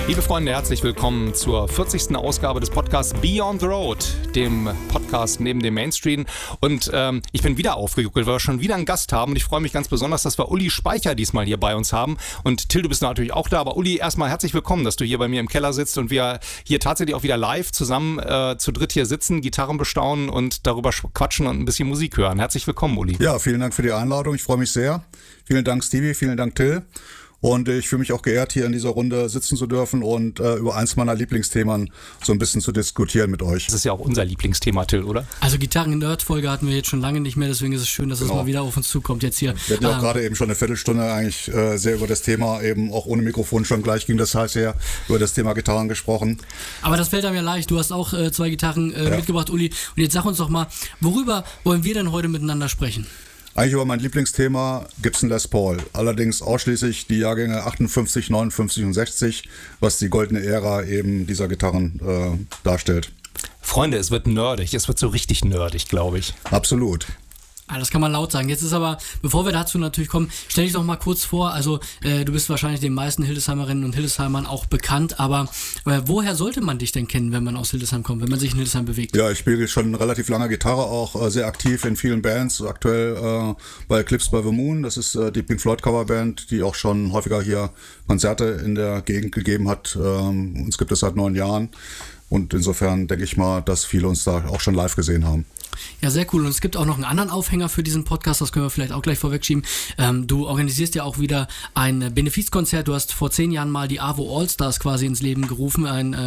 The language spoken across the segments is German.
Liebe Freunde, herzlich willkommen zur 40. Ausgabe des Podcasts Beyond the Road, dem Podcast neben dem Mainstream. Und ich bin wieder aufgejuckelt, weil wir schon wieder einen Gast haben. Und ich freue mich ganz besonders, dass wir Uli Speicher diesmal hier bei uns haben. Und Till, du bist natürlich auch da. Aber Uli, erstmal herzlich willkommen, dass du hier bei mir im Keller sitzt und wir hier tatsächlich auch wieder live zusammen zu dritt hier sitzen, Gitarren bestaunen und darüber quatschen und ein bisschen Musik hören. Herzlich willkommen, Uli. Ja, vielen Dank für die Einladung. Ich freue mich sehr. Vielen Dank, Stevie. Vielen Dank, Till. Und ich fühle mich auch geehrt, hier in dieser Runde sitzen zu dürfen und über eins meiner Lieblingsthemen so ein bisschen zu diskutieren mit euch. Das ist ja auch unser Lieblingsthema, Till, oder? Also Gitarren-Nerd-Folge hatten wir jetzt schon lange nicht mehr, deswegen ist es schön, dass es mal wieder auf uns zukommt jetzt hier. Wir hatten ja auch gerade eben schon eine Viertelstunde eigentlich sehr über das Thema, eben auch ohne Mikrofon schon gleich ging das heißt ja über das Thema Gitarren gesprochen. Aber das fällt einem ja leicht, du hast auch zwei Gitarren mitgebracht, Uli. Und jetzt sag uns doch mal, worüber wollen wir denn heute miteinander sprechen? Eigentlich über mein Lieblingsthema Gibson Les Paul. Allerdings ausschließlich die Jahrgänge 58, 59 und 60, was die goldene Ära eben dieser Gitarren darstellt. Freunde, es wird nerdig. Es wird so richtig nerdig, glaube ich. Absolut. Das kann man laut sagen. Jetzt ist aber, bevor wir dazu natürlich kommen, stell dich doch mal kurz vor, also du bist wahrscheinlich den meisten Hildesheimerinnen und Hildesheimern auch bekannt, aber woher sollte man dich denn kennen, wenn man aus Hildesheim kommt, wenn man sich in Hildesheim bewegt? Ja, ich spiele schon relativ lange Gitarre, auch sehr aktiv in vielen Bands, aktuell bei Eclipse by the Moon, das ist die Pink Floyd Coverband, die auch schon häufiger hier Konzerte in der Gegend gegeben hat. Uns gibt es seit 9 Jahren und insofern denke ich mal, dass viele uns da auch schon live gesehen haben. Ja, sehr cool. Und es gibt auch noch einen anderen Aufhänger für diesen Podcast, das können wir vielleicht auch gleich vorwegschieben. Du organisierst ja auch wieder ein Benefizkonzert. Du hast vor 10 Jahren mal die AWO All-Stars quasi ins Leben gerufen.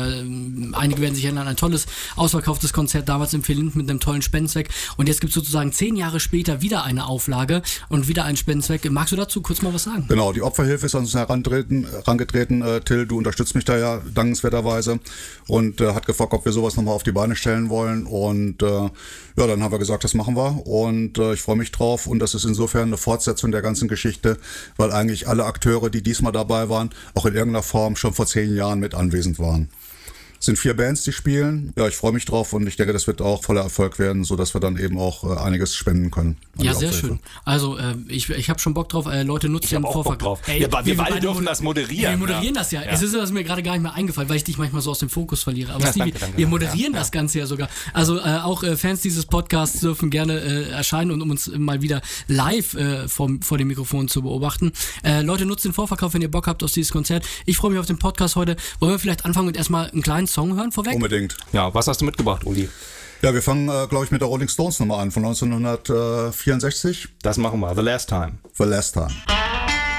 Einige werden sich erinnern, ein tolles, ausverkauftes Konzert damals im Philind mit einem tollen Spendenzweck. Und jetzt gibt es sozusagen 10 Jahre später wieder eine Auflage und wieder einen Spendenzweck. Magst du dazu kurz mal was sagen? Genau, die Opferhilfe ist an uns herangetreten. Till, du unterstützt mich da ja dankenswerterweise und hat gefragt, ob wir sowas nochmal auf die Beine stellen wollen. Und ja, dann haben wir gesagt, das machen wir und ich freue mich drauf und das ist insofern eine Fortsetzung der ganzen Geschichte, weil eigentlich alle Akteure, die diesmal dabei waren, auch in irgendeiner Form schon vor 10 Jahren mit anwesend waren. Es sind 4 Bands, die spielen. Ja, ich freue mich drauf und ich denke, das wird auch voller Erfolg werden, sodass wir dann eben auch einiges spenden können. Ja, sehr schön. Also ich habe schon Bock drauf. Leute, nutzt den Vorverkauf. Wir beide dürfen das moderieren. Wir moderieren das ja. Es ist mir gerade gar nicht mehr eingefallen, weil ich dich manchmal so aus dem Fokus verliere. Aber Stevie, wir moderieren das Ganze ja sogar. Also auch Fans dieses Podcasts dürfen gerne erscheinen und um uns mal wieder live vor dem Mikrofon zu beobachten. Leute, nutzt den Vorverkauf, wenn ihr Bock habt auf dieses Konzert. Ich freue mich auf den Podcast heute. Wollen wir vielleicht anfangen und erstmal einen kleinen Song hören vorweg? Unbedingt. Ja, was hast du mitgebracht, Uli? Ja, wir fangen, glaube ich, mit der Rolling Stones nochmal an, von 1964. Das machen wir. The Last Time. The Last Time.